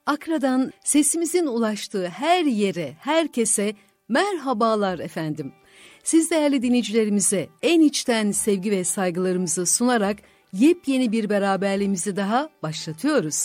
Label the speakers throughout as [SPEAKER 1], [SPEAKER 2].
[SPEAKER 1] Akra'dan sesimizin ulaştığı her yere, herkese merhabalar efendim. Siz değerli dinleyicilerimize en içten sevgi ve saygılarımızı sunarak yepyeni bir beraberliğimizi daha başlatıyoruz.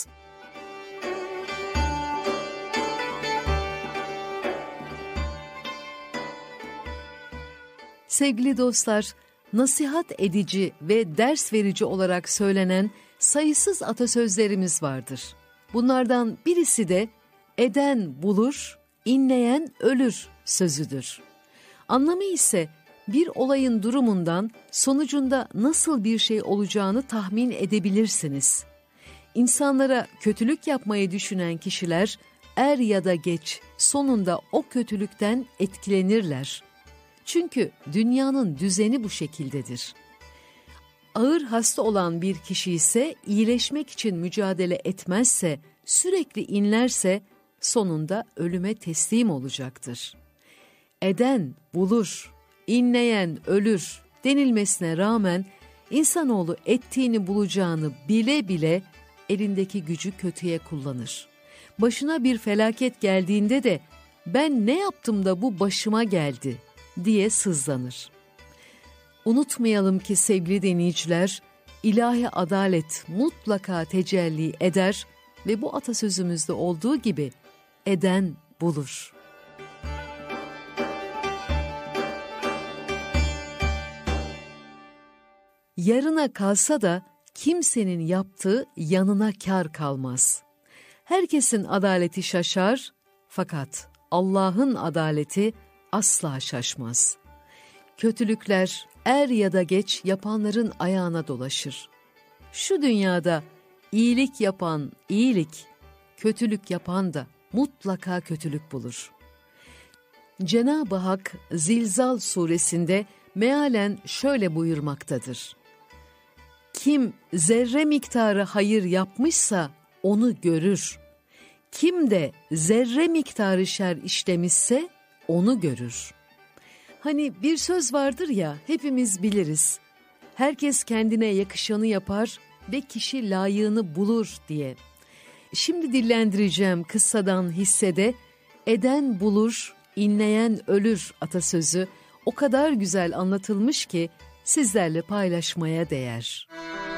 [SPEAKER 1] Sevgili dostlar, nasihat edici ve ders verici olarak söylenen sayısız atasözlerimiz vardır. Bunlardan birisi de eden bulur, inleyen ölür sözüdür. Anlamı ise bir olayın durumundan sonucunda nasıl bir şey olacağını tahmin edebilirsiniz. İnsanlara kötülük yapmayı düşünen kişiler er ya da geç sonunda o kötülükten etkilenirler. Çünkü dünyanın düzeni bu şekildedir. Ağır hasta olan bir kişi ise iyileşmek için mücadele etmezse, sürekli inlerse sonunda ölüme teslim olacaktır. Eden bulur, inleyen ölür denilmesine rağmen insanoğlu ettiğini bulacağını bile bile elindeki gücü kötüye kullanır. Başına bir felaket geldiğinde de ben ne yaptım da bu başıma geldi diye sızlanır. Unutmayalım ki sevgili dinleyiciler, ilahi adalet mutlaka tecelli eder ve bu atasözümüzde olduğu gibi eden bulur. Yarına kalsa da kimsenin yaptığı yanına kâr kalmaz. Herkesin adaleti şaşar fakat Allah'ın adaleti asla şaşmaz. Kötülükler er ya da geç yapanların ayağına dolaşır. Şu dünyada iyilik yapan iyilik, kötülük yapan da mutlaka kötülük bulur. Cenab-ı Hak Zilzal suresinde mealen şöyle buyurmaktadır. Kim zerre miktarı hayır yapmışsa onu görür. Kim de zerre miktarı şer işlemişse onu görür. Hani bir söz vardır ya, hepimiz biliriz. Herkes kendine yakışanı yapar ve kişi layığını bulur diye. Şimdi dillendireceğim kıssadan hissede eden bulur, inleyen ölür atasözü o kadar güzel anlatılmış ki sizlerle paylaşmaya değer.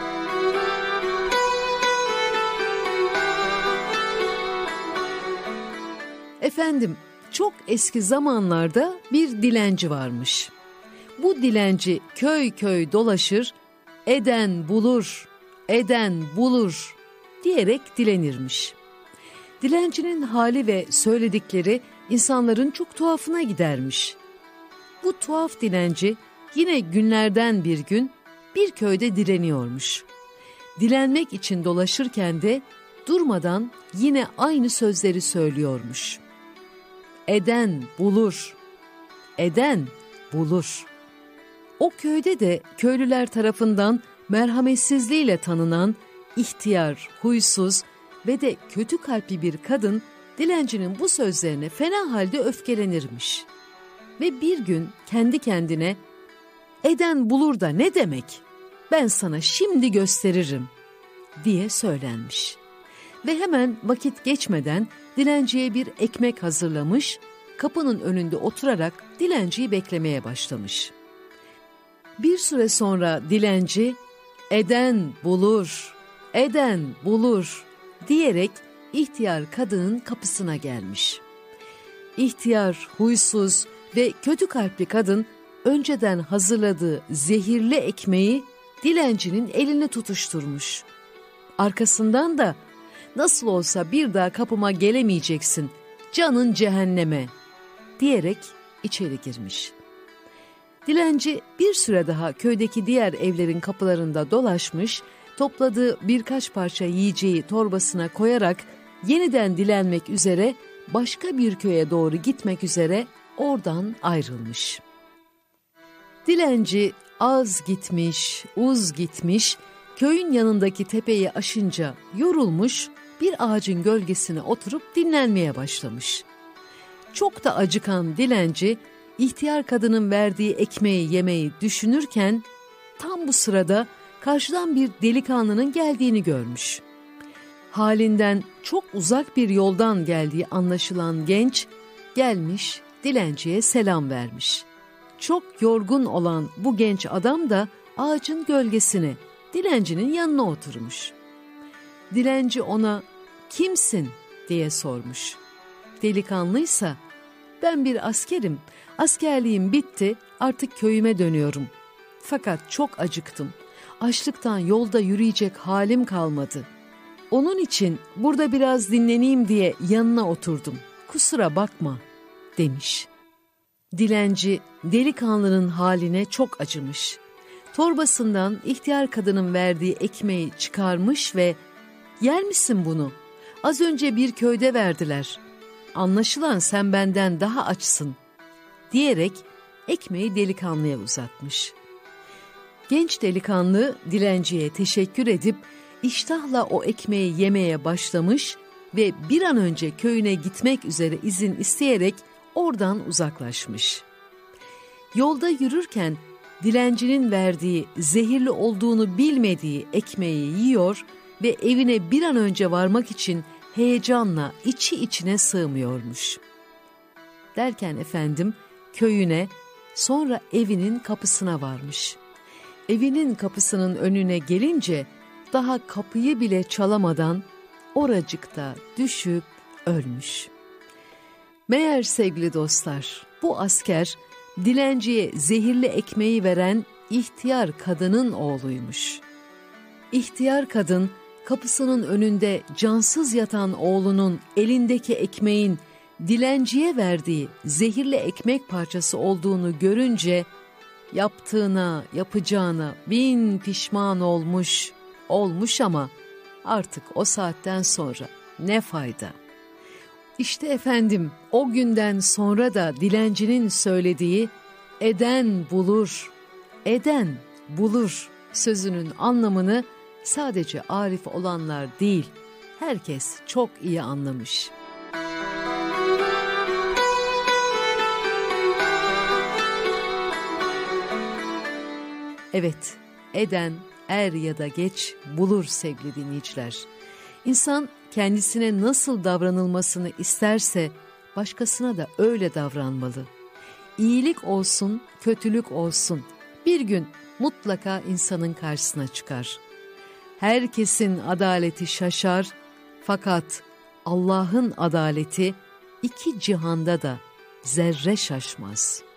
[SPEAKER 1] Efendim, çok eski zamanlarda bir dilenci varmış. Bu dilenci köy köy dolaşır, eden bulur, eden bulur diyerek dilenirmiş. Dilencinin hali ve söyledikleri insanların çok tuhafına gidermiş. Bu tuhaf dilenci yine günlerden bir gün bir köyde dileniyormuş. Dilenmek için dolaşırken de durmadan yine aynı sözleri söylüyormuş. Eden bulur, eden bulur. O köyde de köylüler tarafından merhametsizliğiyle tanınan ihtiyar, huysuz ve de kötü kalpli bir kadın dilencinin bu sözlerine fena halde öfkelenirmiş. Ve bir gün kendi kendine eden bulur da ne demek? Ben sana şimdi gösteririm diye söylenmiş. Ve hemen vakit geçmeden dilenciye bir ekmek hazırlamış, kapının önünde oturarak dilenciyi beklemeye başlamış. Bir süre sonra dilenci, eden bulur, eden bulur diyerek ihtiyar kadının kapısına gelmiş. İhtiyar, huysuz ve kötü kalpli kadın önceden hazırladığı zehirli ekmeği dilencinin eline tutuşturmuş. Arkasından da nasıl olsa bir daha kapıma gelemeyeceksin, canın cehenneme diyerek içeri girmiş. Dilenci bir süre daha köydeki diğer evlerin kapılarında dolaşmış, topladığı birkaç parça yiyeceği torbasına koyarak yeniden dilenmek üzere başka bir köye doğru gitmek üzere oradan ayrılmış. Dilenci az gitmiş, uz gitmiş, köyün yanındaki tepeyi aşınca yorulmuş, bir ağacın gölgesine oturup dinlenmeye başlamış. Çok da acıkan dilenci, ihtiyar kadının verdiği ekmeği yemeyi düşünürken tam bu sırada karşıdan bir delikanlının geldiğini görmüş. halinden çok uzak bir yoldan geldiği anlaşılan genç gelmiş dilenciye selam vermiş. Çok yorgun olan bu genç adam da ağacın gölgesine, dilencinin yanına oturmuş. Dilenci ona "Kimsin?" diye sormuş. Delikanlıysa "Ben bir askerim, askerliğim bitti, artık köyüme dönüyorum. Fakat çok acıktım, açlıktan yolda yürüyecek halim kalmadı. Onun için burada biraz dinleneyim diye yanına oturdum, kusura bakma," demiş. Dilenci delikanlının haline çok acımış. Torbasından ihtiyar kadının verdiği ekmeği çıkarmış ve "Yer misin bunu? Az önce bir köyde verdiler. Anlaşılan sen benden daha açsın," diyerek ekmeği delikanlıya uzatmış. Genç delikanlı dilenciye teşekkür edip iştahla o ekmeği yemeye başlamış ve bir an önce köyüne gitmek üzere izin isteyerek oradan uzaklaşmış. Yolda yürürken dilencinin verdiği zehirli olduğunu bilmediği ekmeği yiyor ve evine bir an önce varmak için heyecanla içi içine sığmıyormuş. Derken efendim köyüne, sonra evinin kapısına varmış. Evinin kapısının önüne gelince daha kapıyı bile çalamadan oracıkta düşüp ölmüş. Meğer sevgili dostlar, bu asker dilenciye zehirli ekmeği veren ihtiyar kadının oğluymuş. İhtiyar kadın kapısının önünde cansız yatan oğlunun elindeki ekmeğin dilenciye verdiği zehirli ekmek parçası olduğunu görünce yaptığına, yapacağına bin pişman olmuş ama artık o saatten sonra ne fayda? İşte efendim o günden sonra da dilencinin söylediği "Eden bulur" sözünün anlamını sadece arif olanlar değil, herkes çok iyi anlamış. Evet, eden er ya da geç bulur sevgili dinleyiciler. İnsan kendisine nasıl davranılmasını isterse başkasına da öyle davranmalı. İyilik olsun, kötülük olsun bir gün mutlaka insanın karşısına çıkar. Herkesin adaleti şaşar fakat Allah'ın adaleti iki cihanda da zerre şaşmaz.